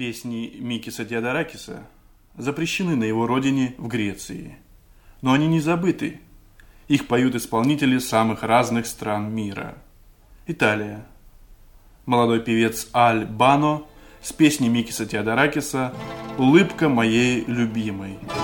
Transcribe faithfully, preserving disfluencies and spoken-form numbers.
Песни Микиса Теодоракиса запрещены на его родине в Греции, но они не забыты. Их поют исполнители самых разных стран мира. Италия. Молодой певец Аль Бано с песней Микиса Теодоракиса «Улыбка моей любимой».